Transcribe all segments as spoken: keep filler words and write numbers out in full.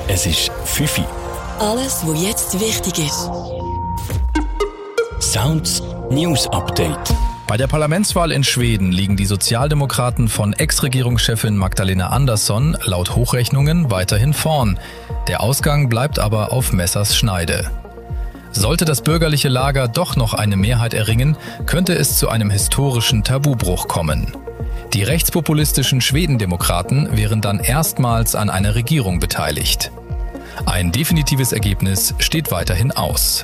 Es ist fünf Uhr. Alles, was jetzt wichtig ist. Sounds News Update. Bei der Parlamentswahl in Schweden liegen die Sozialdemokraten von Ex-Regierungschefin Magdalena Andersson laut Hochrechnungen weiterhin vorn. Der Ausgang bleibt aber auf Messers Schneide. Sollte das bürgerliche Lager doch noch eine Mehrheit erringen, könnte es zu einem historischen Tabubruch kommen. Die rechtspopulistischen Schwedendemokraten wären dann erstmals an einer Regierung beteiligt. Ein definitives Ergebnis steht weiterhin aus.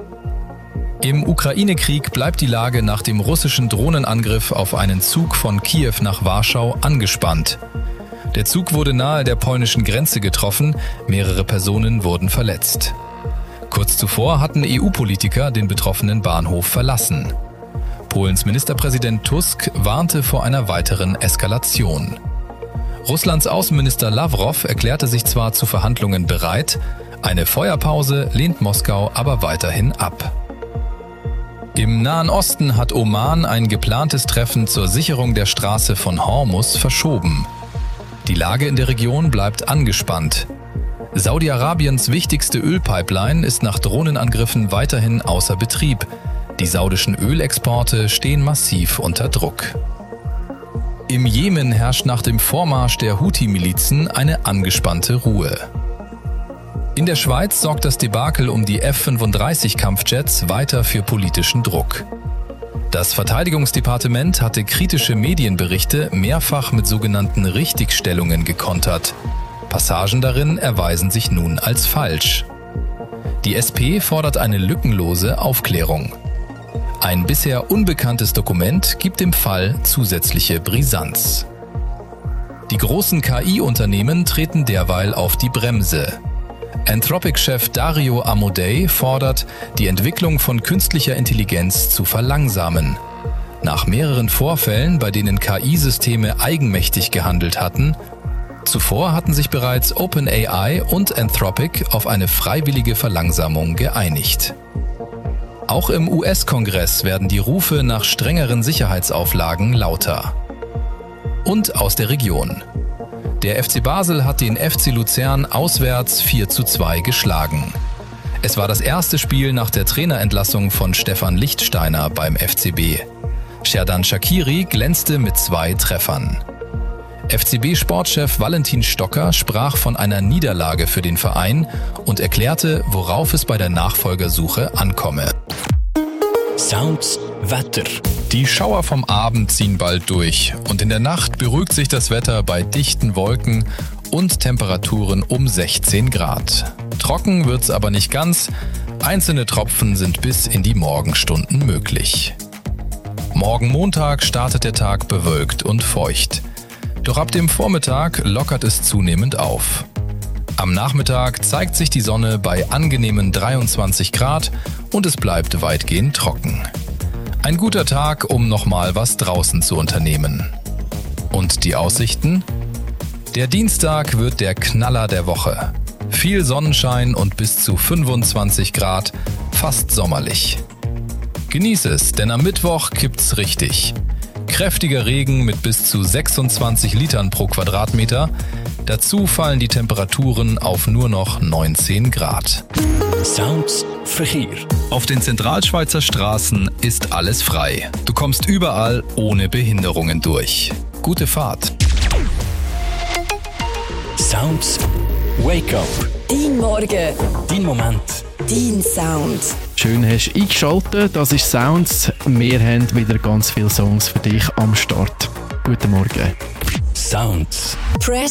Im Ukraine-Krieg bleibt die Lage nach dem russischen Drohnenangriff auf einen Zug von Kiew nach Warschau angespannt. Der Zug wurde nahe der polnischen Grenze getroffen, mehrere Personen wurden verletzt. Kurz zuvor hatten E U-Politiker den betroffenen Bahnhof verlassen. Polens Ministerpräsident Tusk warnte vor einer weiteren Eskalation. Russlands Außenminister Lavrov erklärte sich zwar zu Verhandlungen bereit, eine Feuerpause lehnt Moskau aber weiterhin ab. Im Nahen Osten hat Oman ein geplantes Treffen zur Sicherung der Straße von Hormuz verschoben. Die Lage in der Region bleibt angespannt. Saudi-Arabiens wichtigste Ölpipeline ist nach Drohnenangriffen weiterhin außer Betrieb. Die saudischen Ölexporte stehen massiv unter Druck. Im Jemen herrscht nach dem Vormarsch der Houthi-Milizen eine angespannte Ruhe. In der Schweiz sorgt das Debakel um die F fünfunddreißig Kampfjets weiter für politischen Druck. Das Verteidigungsdepartement hatte kritische Medienberichte mehrfach mit sogenannten Richtigstellungen gekontert. Passagen darin erweisen sich nun als falsch. Die S P fordert eine lückenlose Aufklärung. Ein bisher unbekanntes Dokument gibt dem Fall zusätzliche Brisanz. Die großen K I-Unternehmen treten derweil auf die Bremse. Anthropic-Chef Dario Amodei fordert, die Entwicklung von künstlicher Intelligenz zu verlangsamen. Nach mehreren Vorfällen, bei denen K I-Systeme eigenmächtig gehandelt hatten, zuvor hatten sich bereits OpenAI und Anthropic auf eine freiwillige Verlangsamung geeinigt. Auch im U S-Kongress werden die Rufe nach strengeren Sicherheitsauflagen lauter. Und aus der Region. Der F C Basel hat den F C Luzern auswärts vier zu zwei geschlagen. Es war das erste Spiel nach der Trainerentlassung von Stefan Lichtsteiner beim F C B. Xherdan Shaqiri glänzte mit zwei Treffern. F C B-Sportchef Valentin Stocker sprach von einer Niederlage für den Verein und erklärte, worauf es bei der Nachfolgersuche ankomme. Sounds Wetter. Die Schauer vom Abend ziehen bald durch und in der Nacht beruhigt sich das Wetter bei dichten Wolken und Temperaturen um sechzehn Grad. Trocken wird's aber nicht ganz, einzelne Tropfen sind bis in die Morgenstunden möglich. Morgen Montag startet der Tag bewölkt und feucht. Doch ab dem Vormittag lockert es zunehmend auf. Am Nachmittag zeigt sich die Sonne bei angenehmen dreiundzwanzig Grad und es bleibt weitgehend trocken. Ein guter Tag, um nochmal was draußen zu unternehmen. Und die Aussichten? Der Dienstag wird der Knaller der Woche. Viel Sonnenschein und bis zu fünfundzwanzig Grad, fast sommerlich. Genieß es, denn am Mittwoch kippt's richtig. Kräftiger Regen mit bis zu sechsundzwanzig Litern pro Quadratmeter. Dazu fallen die Temperaturen auf nur noch neunzehn Grad. Sounds Verkehr. Auf den Zentralschweizer Straßen ist alles frei. Du kommst überall ohne Behinderungen durch. Gute Fahrt. Sounds Wake Up. Dein Morgen. Dein Moment. Dein Sound. Schön hast du eingeschaltet, das ist Sounds. Wir haben wieder ganz viele Songs für dich am Start. Guten Morgen. Sounds. Press